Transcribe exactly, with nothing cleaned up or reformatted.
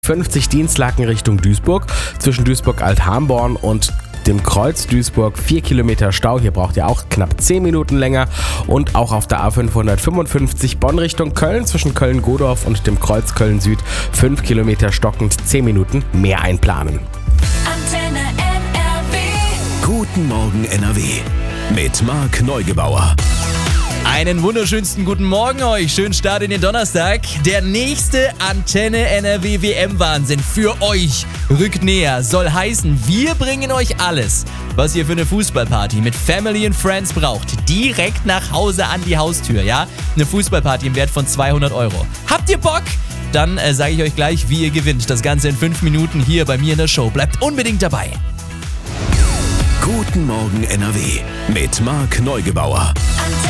fünfzig Dienstlaken Richtung Duisburg. Zwischen Duisburg-Alt-Hamborn und dem Kreuz Duisburg vier Kilometer Stau. Hier braucht ihr auch knapp zehn Minuten länger. Und auch auf der A fünfhundertfünfundfünfzig Bonn Richtung Köln zwischen Köln-Godorf und dem Kreuz Köln-Süd fünf Kilometer stockend, zehn Minuten mehr einplanen. Antenne N R W. Guten Morgen N R W mit Marc Neugebauer. Einen wunderschönsten guten Morgen euch. Schönen Start in den Donnerstag. Der nächste Antenne N R W W M-Wahnsinn für euch rückt näher. Soll heißen, wir bringen euch alles, was ihr für eine Fußballparty mit Family and Friends braucht, direkt nach Hause an die Haustür, ja? Eine Fußballparty im Wert von zweihundert Euro. Habt ihr Bock? Dann äh, sage ich euch gleich, wie ihr gewinnt. Das Ganze in fünf Minuten hier bei mir in der Show. Bleibt unbedingt dabei. Guten Morgen N R W mit Marc Neugebauer. Antenne